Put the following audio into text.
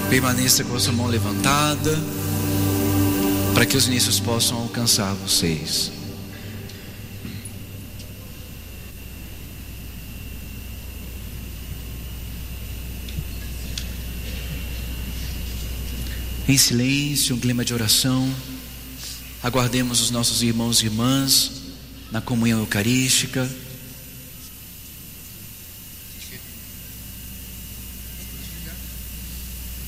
Permaneça com a sua mão levantada, para que os ministros possam alcançar vocês. Em silêncio, um clima de oração, aguardemos os nossos irmãos e irmãs na comunhão eucarística.